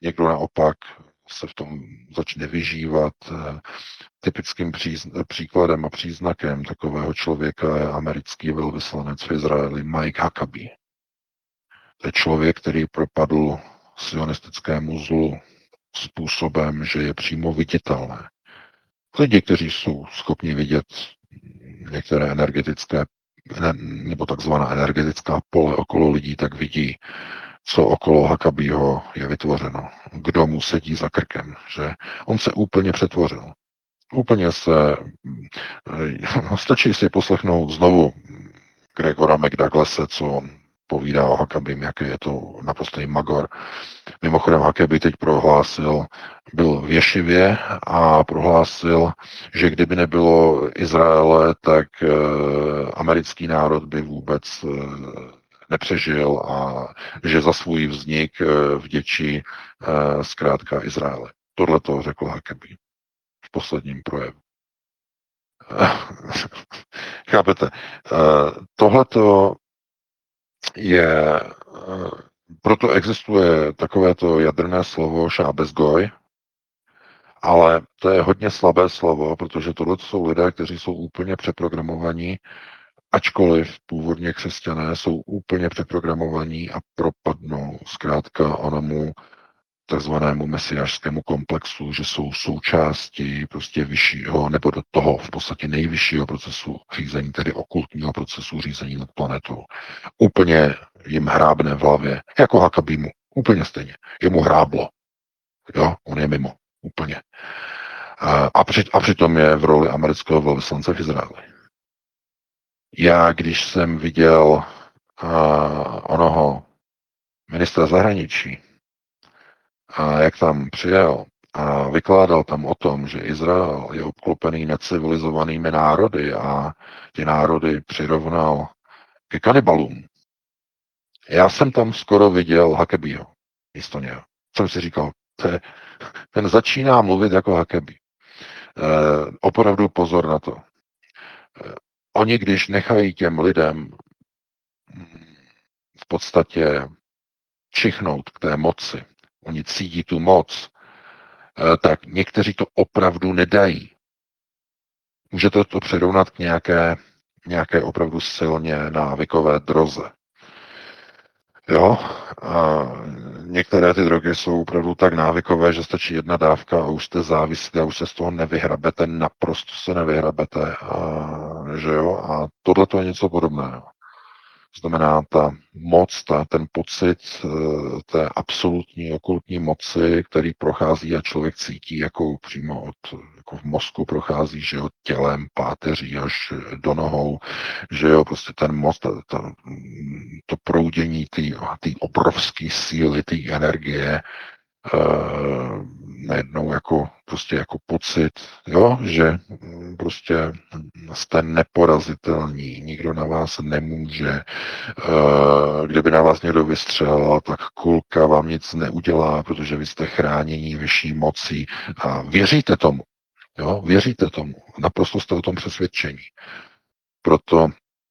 někdo naopak se v tom začne vyžívat. Typickým příkladem a příznakem takového člověka je americký velvyslanec v Izraeli Mike Huckabee. To je člověk, který propadl sionistickému zlu způsobem, že je přímo viditelné. Lidi, kteří jsou schopni vidět některé energetické nebo takzvaná energetická pole okolo lidí, tak vidí, co okolo Huckabeeho je vytvořeno. Kdo mu sedí za krkem, že on se úplně přetvořil. Úplně se, stačí si poslechnout znovu Gregora McDouglase, co on povídá o Huckabeem, jaký je to naprostý magor. Mimochodem Huckabee teď prohlásil, byl v Ješivě a prohlásil, že kdyby nebylo Izraele, tak americký národ by vůbec nepřežil a že za svůj vznik vděčí zkrátka Izraele. Tohle to řekl Huckabee v posledním projevu. Chápete? Tohleto je, proto existuje takovéto jadrné slovo šábezgoj, ale to je hodně slabé slovo, protože tohle jsou lidé, kteří jsou úplně přeprogramovaní, ačkoliv původně křesťané jsou úplně přeprogramovaní a propadnou zkrátka onomu takzvanému mesiášskému komplexu, že jsou součástí prostě vyššího, nebo do toho v podstatě nejvyššího procesu řízení, tedy okultního procesu řízení nad planetou. Úplně jim hrábne v hlavě, jako Huckabeemu, úplně stejně. Jemu hráblo. Jo, on je mimo. Úplně. A přitom je v roli amerického velvyslance v Izraeli. Já, když jsem viděl onoho ministra zahraničí, a jak tam přijel a vykládal tam o tom, že Izrael je obklopený necivilizovanými národy a ty národy přirovnal ke kanibalům. Já jsem tam skoro viděl Huckabeeho místo něho. Jsem si říkal, ten začíná mluvit jako Huckabee. Opravdu pozor na to. Oni, když nechají těm lidem v podstatě čichnout k té moci, oni cítí tu moc, tak někteří to opravdu nedají. Můžete to přirovnat k nějaké opravdu silně návykové droze. Jo, a některé ty drogy jsou opravdu tak návykové, že stačí jedna dávka a už jste závislí a už se z toho nevyhrabete, naprosto se nevyhrabete, že jo, a tohle to je něco podobného. Znamená ta moc, ten pocit té absolutní okultní moci, který prochází a člověk cítí, jako přímo jako v mozku prochází, že jo, tělem, páteří až do nohou, že jo, prostě ten moc, to proudění té obrovské síly, té energie, najednou jako prostě jako pocit, jo, že prostě jste neporazitelní, nikdo na vás nemůže, kdyby na vás někdo vystřelil, tak kulka vám nic neudělá, protože vy jste chránění vyšší mocí a věříte tomu, jo, věříte tomu, naprosto jste o tom přesvědčení. Proto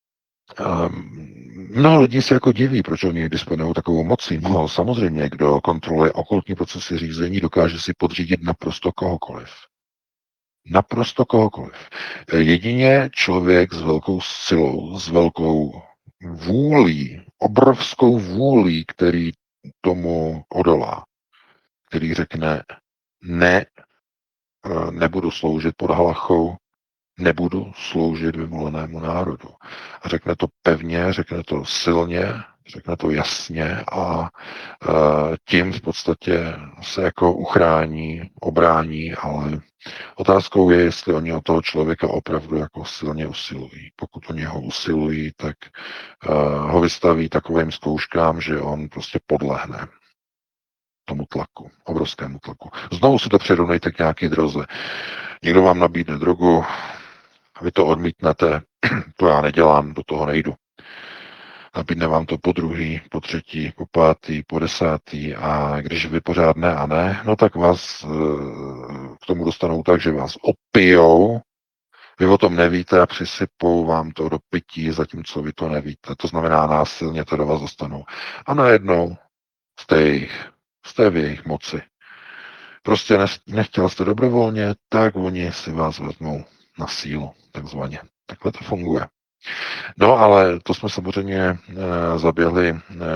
mnoho lidí se jako diví, proč oni disponují takovou mocí. No, samozřejmě, kdo kontroluje okultní procesy řízení, dokáže si podřídit naprosto kohokoliv. Naprosto kohokoliv. Jedině člověk s velkou silou, s velkou vůlí, obrovskou vůlí, který tomu odolá, který řekne ne, nebudu sloužit pod halachou, nebudu sloužit vyvolenému národu. A řekne to pevně, řekne to silně, řekne to jasně a tím v podstatě se jako uchrání, obrání, ale otázkou je, jestli oni od toho člověka opravdu jako silně usilují. Pokud o něho usilují, tak ho vystaví takovým zkouškám, že on prostě podlehne tomu tlaku, obrovskému tlaku. Znovu si to přirovnejte k nějaký droze. Někdo vám nabídne drogu, a vy to odmítnete, to já nedělám, do toho nejdu. Nabídne vám to po druhý, po třetí, po pátý, po desátý a když vy pořád ne a ne, no tak vás k tomu dostanou tak, že vás opijou, vy o tom nevíte a přisypou vám to do pití, zatímco vy to nevíte. To znamená násilně to do vás dostanou. A najednou jste jejich. Jste v jejich moci. Prostě nechtěl jste dobrovolně, tak oni si vás vezmou na sílu, takzvaně. Takhle to funguje. No, ale to jsme samozřejmě zaběhli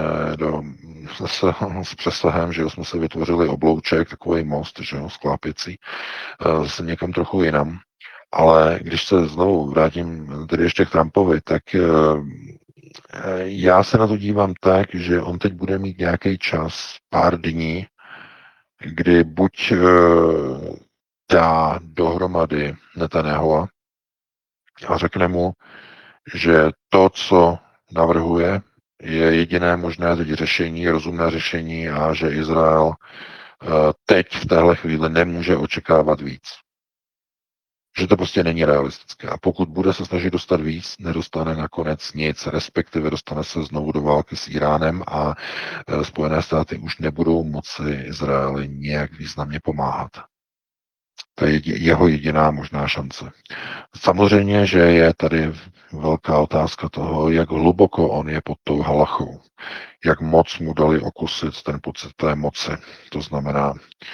s přesahem, že jo, jsme se vytvořili oblouček, takový most, že jo, sklápěcí, zase někam trochu jinam. Ale když se znovu vrátím tedy ještě k Trumpovi, tak já se na to dívám tak, že on teď bude mít nějaký čas, pár dní, kdy buď dá dohromady Netanyahu a řekne mu, že to, co navrhuje, je jediné možné teď řešení, rozumné řešení a že Izrael teď v téhle chvíli nemůže očekávat víc. Že to prostě není realistické. A pokud bude se snažit dostat víc, nedostane nakonec nic, respektive dostane se znovu do války s Iránem a Spojené státy už nebudou moci Izraeli nějak významně pomáhat. To je jeho jediná možná šance. Samozřejmě, že je tady velká otázka toho, jak hluboko on je pod tou halachou. Jak moc mu dali okusit ten pocit té moci. To znamená,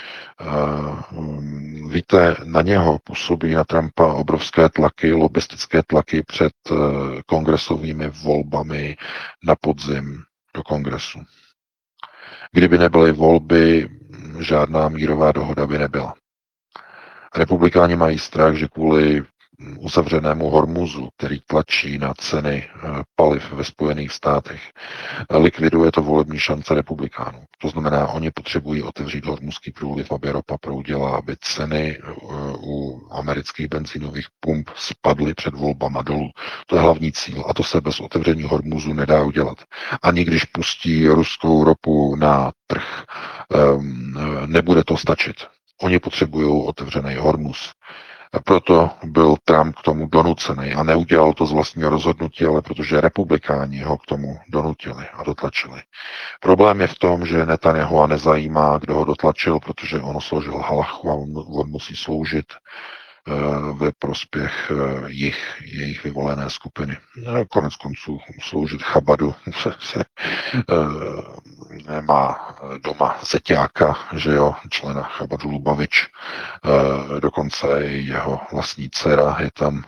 víte, na něho působí na Trumpa obrovské tlaky, lobistické tlaky před kongresovými volbami na podzim do kongresu. Kdyby nebyly volby, žádná mírová dohoda by nebyla. Republikáni mají strach, že kvůli uzavřenému Hormuzu, který tlačí na ceny paliv ve Spojených státech, likviduje to volební šance republikánů. To znamená, oni potřebují otevřít Hormuzský průliv, aby ropa proudila, aby ceny u amerických benzínových pump spadly před volbama dolů. To je hlavní cíl a to se bez otevření Hormuzu nedá udělat. Ani když pustí ruskou ropu na trh, nebude to stačit. Oni potřebují otevřený Hormuz. A proto byl Trump k tomu donucený a neudělal to z vlastního rozhodnutí, ale protože republikáni ho k tomu donutili a dotlačili. Problém je v tom, že Netanyahu nezajímá, kdo ho dotlačil, protože on složil halachu a on musí sloužit ve prospěch jejich vyvolené skupiny. Konec konců sloužit Chabadu má doma zeťáka, že jo, člena Chabadu Lubavič, dokonce i jeho vlastní dcera je tam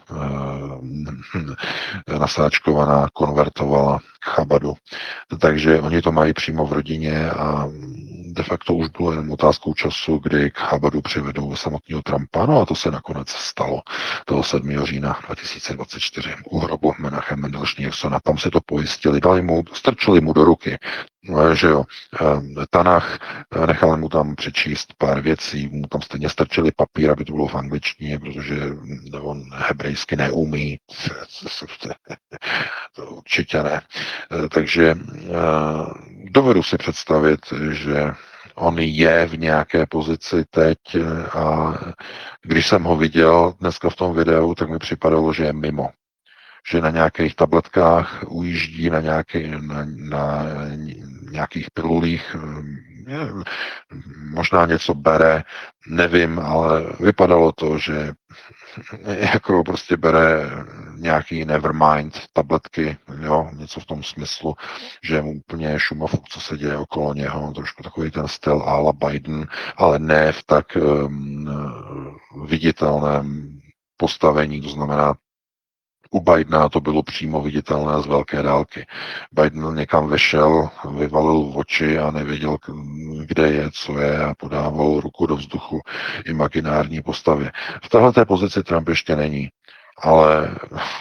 nasáčkovaná, konvertovala k Chabadu. Takže oni to mají přímo v rodině a de facto už bylo jen otázkou času, kdy k Chabadu přivedou samotného Trumpa. No a to se nakonec stalo toho 7. října 2024 u hrobu Menache Mendel Schneersona. Tam si to pojistili, strčili mu do ruky, že jo, Tanach, nechali mu tam přečíst pár věcí, mu tam stejně strčili papír, aby to bylo v angličtině, protože on hebrejsky neumí. To určitě ne. Takže dovedu si představit, že on je v nějaké pozici teď a když jsem ho viděl dneska v tom videu, tak mi připadalo, že je mimo. Že na nějakých tabletkách ujíždí, na nějakých pilulích, možná něco bere, nevím, ale vypadalo to, že jako prostě bere nějaký nevermind tabletky, jo, něco v tom smyslu, že je mu úplně šumovku, co se děje okolo něho, trošku takový ten styl à la Biden, ale ne v tak viditelném postavení, to znamená, u Bidena to bylo přímo viditelné z velké dálky. Biden někam vešel, vyvalil oči a nevěděl, kde je, co je a podával ruku do vzduchu imaginární postavě. V této pozici Trump ještě není, ale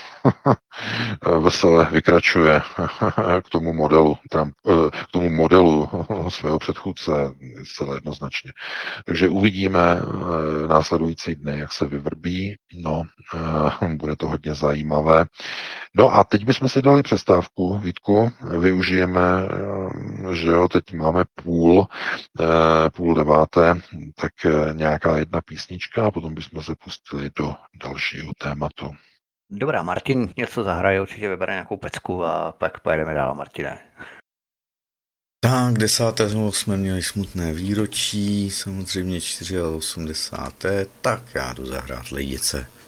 veselé vykračuje k tomu modelu svého předchůdce zcela jednoznačně. Takže uvidíme následující dny, jak se vyvrbí. No, bude to hodně zajímavé. No a teď bychom si dali přestávku, Vítku, využijeme, že jo, teď máme půl deváté, tak nějaká jedna písnička a potom bychom se pustili do dalšího tématu. Dobrá, Martin něco zahraje, určitě vybere nějakou pecku a pak pojedeme dál, Martine. Tak, 10. jsme měli smutné výročí, samozřejmě 84. Tak já jdu zahrát Lejdice.